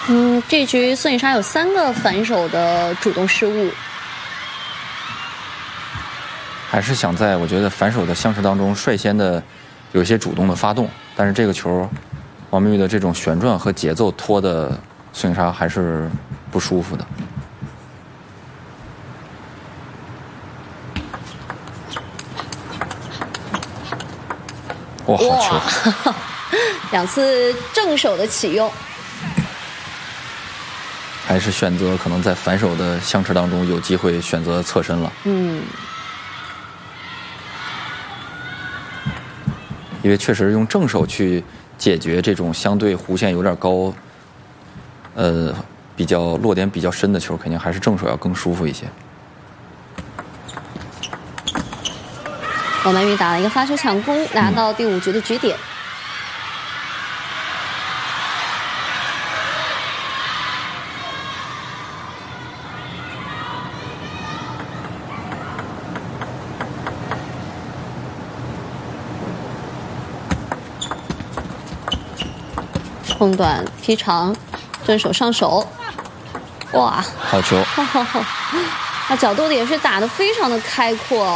这局孙颖莎有3个反手的主动失误， 还是想在我觉得反手的相持当中率先的有一些主动的发动，但是这个球王明玉的这种旋转和节奏拖的孙颖莎还是不舒服的。哇，好球 ！2次正手的启用， 还是选择可能在反手的相持当中有机会选择侧身了。因为确实用正手去解决这种相对弧线有点高，比较落点比较深的球，肯定还是正手要更舒服一些。 王曼玉打了一个发球抢攻，拿到第5局的局点。冲短劈长，正手上手，哇， 好球！ 那角度也是打得非常的开阔。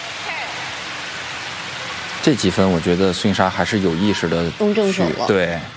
这几分我觉得孙颖莎还是有意识的攻正手了， 对。